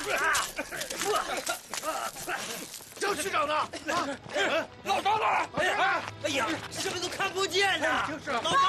张区长呢？ 老张呢？ 哎呀，什么都看不见呢。 就是。 老张。